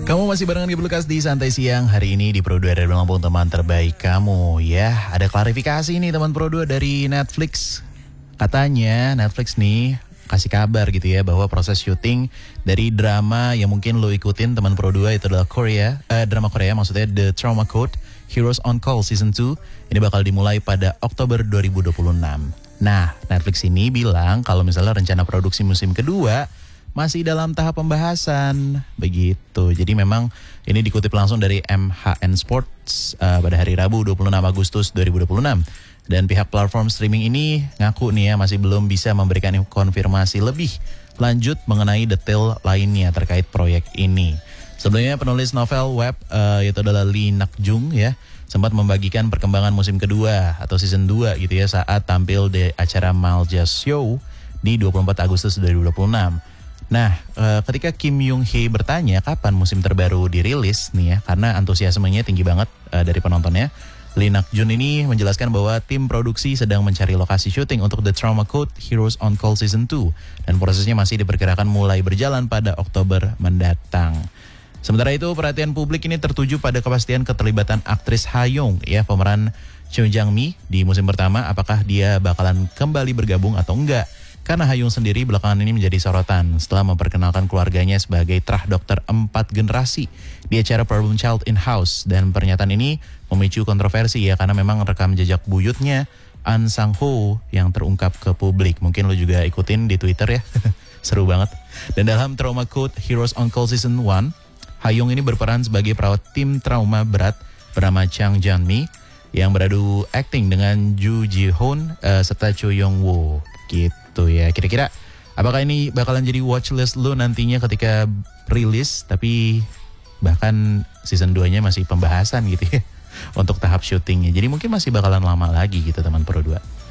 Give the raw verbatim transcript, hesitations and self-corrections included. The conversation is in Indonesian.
Kamu masih barengan di Belukas di Santai Siang. Hari ini di Pro dua dari Lampung, teman terbaik kamu. Ya, ada klarifikasi nih teman Pro dua dari Netflix. Katanya Netflix nih kasih kabar gitu ya bahwa proses syuting dari drama yang mungkin lo ikutin teman Pro dua itu adalah Korea, eh, drama Korea maksudnya The Trauma Code Heroes on Call Season dua. Ini bakal dimulai pada Oktober dua ribu dua puluh enam. Nah, Netflix ini bilang kalau misalnya rencana produksi musim kedua masih dalam tahap pembahasan, begitu. Jadi memang ini dikutip langsung dari M H N Sports uh, pada hari Rabu dua puluh enam Agustus dua ribu dua puluh enam. Dan pihak platform streaming ini ngaku nih ya masih belum bisa memberikan konfirmasi lebih lanjut mengenai detail lainnya terkait proyek ini. Sebelumnya penulis novel web uh, yaitu adalah Lee Nak-jung ya sempat membagikan perkembangan musim kedua atau season dua gitu ya saat tampil di acara Malja Show di dua puluh empat Agustus dua ribu dua puluh enam. Nah, e, ketika Kim Young Hee bertanya kapan musim terbaru dirilis nih ya, karena antusiasmenya tinggi banget e, dari penontonnya, Lee Nak-jun ini menjelaskan bahwa tim produksi sedang mencari lokasi syuting untuk The Trauma Code Heroes on Call Season dua dan prosesnya masih diperkirakan mulai berjalan pada Oktober mendatang. Sementara itu, perhatian publik ini tertuju pada kepastian keterlibatan aktris Ha Young ya, pemeran Cho Jang-mi di musim pertama, apakah dia bakalan kembali bergabung atau enggak. Karena Ha Young sendiri belakangan ini menjadi sorotan setelah memperkenalkan keluarganya sebagai trah dokter empat generasi di acara Problem Child in House. Dan pernyataan ini memicu kontroversi ya karena memang rekam jejak buyutnya An Sang-ho yang terungkap ke publik. Mungkin lo juga ikutin di Twitter ya, seru banget. Dan dalam Trauma Code Heroes on Call Season satu, Ha Young ini berperan sebagai perawat tim trauma berat bernama Chang Jan-mi yang beradu akting dengan Ju Ji-hoon uh, serta Cho Young-woo gitu ya. Kira-kira apakah ini bakalan jadi watchlist lo nantinya ketika rilis, tapi bahkan season dua-nya masih pembahasan gitu ya untuk tahap syutingnya. Jadi mungkin masih bakalan lama lagi gitu teman Pro dua.